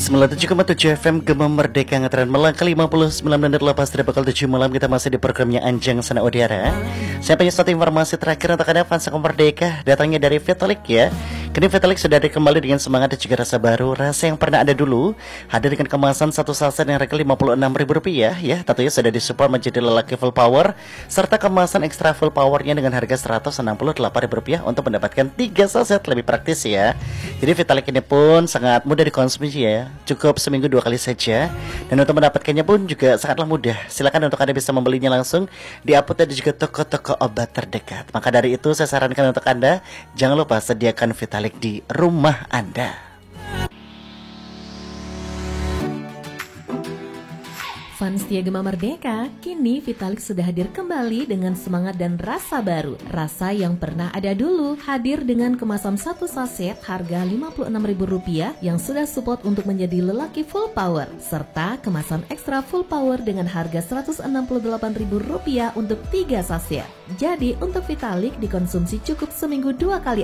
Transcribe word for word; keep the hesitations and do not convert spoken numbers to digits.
sembilan puluh tujuh koma tujuh F M Gema Merdeka ngetren malam ke lima puluh sembilan dan lepas dari pukul tujuh malam. Kita masih di programnya Anjang Sana Udara. Saya punya satu informasi terakhir untuk Anda fans Gema Merdeka, datangnya dari Vitalik ya. Kini Vitalik sudah ada kembali dengan semangat dan juga rasa baru. Rasa yang pernah ada dulu hadir dengan kemasan satu saset yang harga lima puluh enam ribu rupiah ya. Tentunya sudah disupport menjadi lelaki full power, serta kemasan ekstra full powernya dengan harga seratus enam puluh delapan ribu rupiah untuk mendapatkan tiga saset. Lebih praktis ya. Jadi Vitalik ini pun sangat mudah dikonsumsi ya, cukup seminggu dua kali saja. Dan untuk mendapatkannya pun juga sangatlah mudah. Silakan untuk Anda bisa membelinya langsung di apotek dan juga toko-toko obat terdekat. Maka dari itu saya sarankan untuk Anda, jangan lupa sediakan Vitalik di rumah Anda. Fans setia Gema Merdeka, kini Vitalik sudah hadir kembali dengan semangat dan rasa baru. Rasa yang pernah ada dulu, hadir dengan kemasan satu saset harga lima puluh enam ribu rupiah yang sudah support untuk menjadi lelaki full power, serta kemasan ekstra full power dengan harga seratus enam puluh delapan ribu rupiah untuk tiga saset. Jadi untuk Vitalik dikonsumsi cukup seminggu dua kali